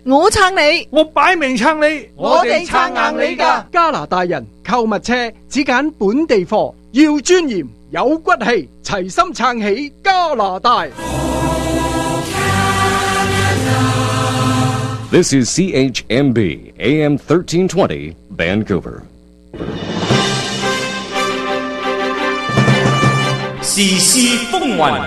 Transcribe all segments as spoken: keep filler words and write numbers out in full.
我撐你， 我擺明撐你， 我哋撐硬你㗎。 加拿大人購物車只揀本地貨，要尊嚴有骨氣，齊心撐起加拿大。 This is C H M B A M thirteen twenty Vancouver. 時事風雲，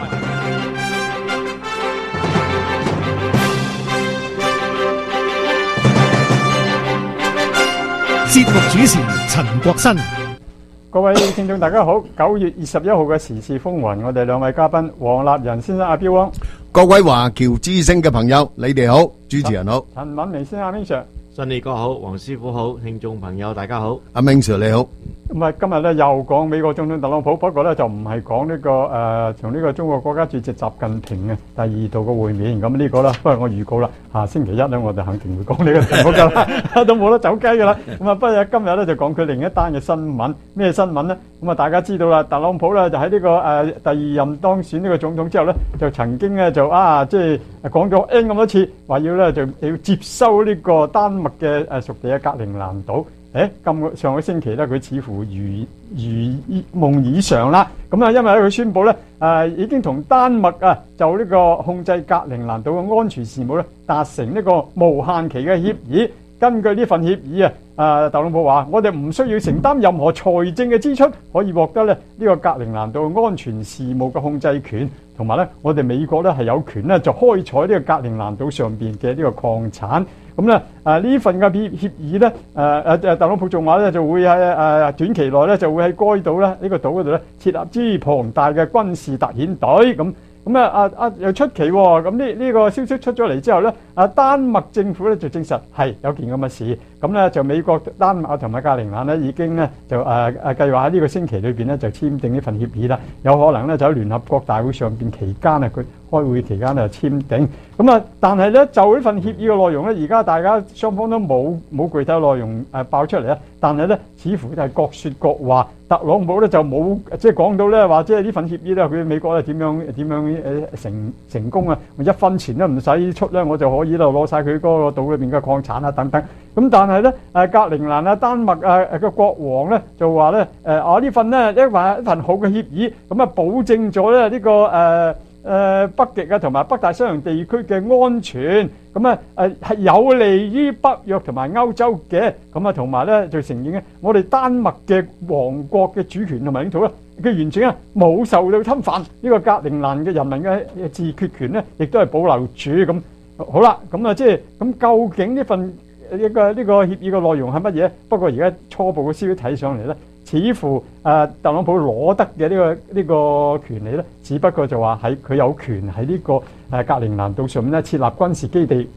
節目主持陳國新。 各位聽眾大家好，九月二十一號嘅時事風雲，我哋兩位嘉賓黃立仁先生阿彪汪， 各位華僑之聲嘅朋友，你哋好，主持人好， 陳敏明先生阿 Ming Sir， 新利哥好，黃師傅好，聽眾朋友大家好， 阿 Ming Sir 你好。 咁啊，今日咧又講美國總統特朗普，不過咧就唔係講呢個誒同呢個中國國家主席習近平嘅第二度嘅會面。咁呢個啦，不過我預告啦，下星期一咧我哋肯定會講呢個題目噶啦，都冇得走雞噶啦。咁啊，不過今日咧就講佢另一單嘅新聞，咩新聞咧？咁啊，大家知道啦，特朗普咧就喺呢個誒第二任當選呢個總統之後咧，就曾經咧就啊即係講咗 N 咁多次，話要咧就要接收呢個丹麥嘅誒屬地嘅格陵蘭島。誒，今個上個星期咧，佢似乎如如夢以償啦。咁啊，因為咧佢宣布咧，誒已經同丹麥啊就呢個控制格陵蘭島嘅安全事務咧達成呢個無限期嘅協議。根據呢份協議啊，誒特朗普話：我哋唔需要承擔任何財政嘅支出，可以獲得咧呢個格陵蘭島嘅安全事務嘅控制權，同埋咧我哋美國咧係有權咧就開採呢個格陵蘭島上邊嘅呢個礦產。咁咧，誒呢份嘅協協議咧，誒誒誒特朗普仲話咧就會喺誒短期內咧就會喺該島咧呢個島嗰度咧設立支龐大嘅軍事特遣隊。咁咁啊啊啊又出奇喎！咁呢呢個消息出咗嚟之後咧，啊丹麥政府咧就證實係有件咁嘅事。咁咧就美國、丹麥同埋格陵蘭咧已經咧就誒誒計劃喺呢個星期裏邊咧就簽訂呢份協議啦。有可能咧就喺聯合國大會上邊期間啊，佢開會期間就簽訂。咁啊，但係咧就呢份協議嘅內容咧，而家大家雙方都冇冇具體內容誒爆出嚟啊。但係咧，似乎就係各説各話。特朗普咧就冇即係講到咧話，即係呢份協議咧，佢美國咧點樣點樣誒成成功啊？一分錢都唔使出咧，我就可以咧攞晒佢嗰個島裏邊嘅礦產啊等等。咁但係咧誒格陵蘭啊、丹麥啊誒個國王咧就話咧誒啊呢份咧一份一份好嘅協議，咁啊保證咗咧呢個誒。呃誒、呃、北極啊，同埋北大西洋地區嘅安全，咁啊誒係有利於北約同埋歐洲嘅，咁啊同埋咧就承認咧，我哋丹麥嘅王國嘅主權同埋領土咧，佢完全啊冇受到侵犯，呢、這個格陵蘭嘅人民嘅自決權咧，亦都係保留住。咁好啦，咁啊即係咁究竟呢份一個呢個協議嘅內容係乜嘢？不過而家初步嘅消息睇上嚟咧。似乎誒、呃、特朗普攞得嘅呢、這個呢、這個權利咧，只不過就話喺佢有權喺呢、這個誒、呃、格陵蘭島上面咧設立軍事基地，